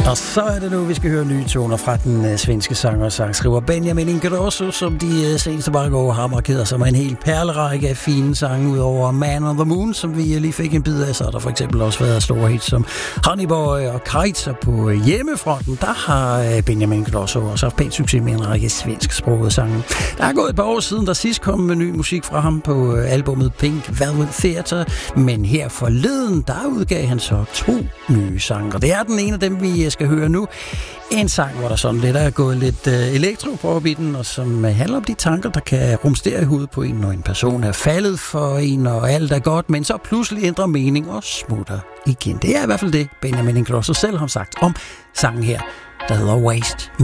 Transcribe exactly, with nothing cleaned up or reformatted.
Og så er det nu, vi skal høre nye toner fra den uh, svenske sanger og sangskriver Benjamin Ingrosso, som de uh, seneste mange år har markeret sig med en hel perlerække af fine sange, udover Man on the Moon, som vi uh, lige fik en bid af. Så har der for eksempel også været store hits som Honey Boy og Kaiser på uh, hjemmefronten. Der har uh, Benjamin Ingrosso også haft pænt succes med en række svensksprogede sange. Der er gået et par år siden, der sidst kom med ny musik fra ham på uh, albumet Pink Velvet Theater, men her forleden, der udgav han så to nye sange, og det er den ene af dem, vi skal høre nu. En sang, hvor der sådan lidt er gået lidt uh, elektro på i den, og som uh, handler om de tanker, der kan rumstere i hovedet på en, når en person er faldet for en, og alt er godt, men så pludselig ændrer mening og smutter igen. Det er i hvert fald det, Benjamin Ingrosso selv har sagt om sangen her, der hedder Waste.